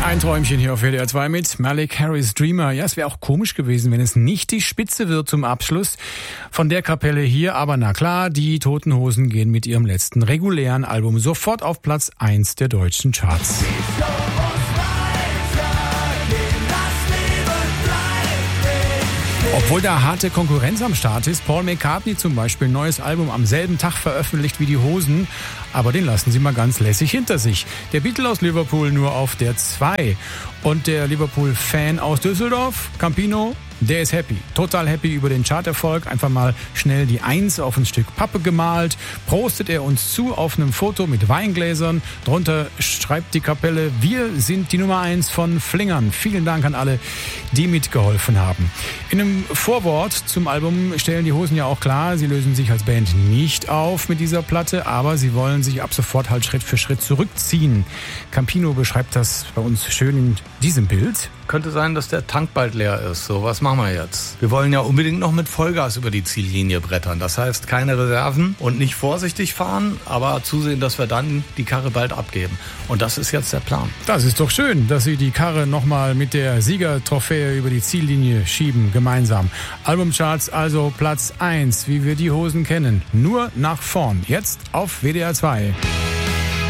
Ein Träumchen hier auf WDR 2 mit Malik Harris Dreamer. Ja, es wäre auch komisch gewesen, wenn es nicht die Spitze wird zum Abschluss von der Kapelle hier. Aber na klar, die Toten Hosen gehen mit ihrem letzten regulären Album sofort auf Platz 1 der deutschen Charts. Obwohl da harte Konkurrenz am Start ist, Paul McCartney zum Beispiel, neues Album am selben Tag veröffentlicht wie die Hosen, aber den lassen sie mal ganz lässig hinter sich. Der Beatle aus Liverpool nur auf der 2 und der Liverpool-Fan aus Düsseldorf, Campino, der ist happy, total happy über den Charterfolg. Einfach mal schnell die 1 auf ein Stück Pappe gemalt, prostet er uns zu auf einem Foto mit Weingläsern. Drunter schreibt die Kapelle, wir sind die Nummer 1 von Flingern. Vielen Dank an alle, die mitgeholfen haben. In einem Vorwort zum Album stellen die Hosen ja auch klar, sie lösen sich als Band nicht auf mit dieser Platte, aber sie wollen sich ab sofort halt Schritt für Schritt zurückziehen. Campino beschreibt das bei uns schön in diesem Bild. Könnte sein, dass der Tank bald leer ist. So, was machen wir jetzt? Wir wollen ja unbedingt noch mit Vollgas über die Ziellinie brettern. Das heißt, keine Reserven und nicht vorsichtig fahren, aber zusehen, dass wir dann die Karre bald abgeben. Und das ist jetzt der Plan. Das ist doch schön, dass Sie die Karre nochmal mit der Siegertrophäe über die Ziellinie schieben, gemeinsam. Albumcharts also Platz 1, wie wir die Hosen kennen. Nur nach vorn. Jetzt auf WDR 2.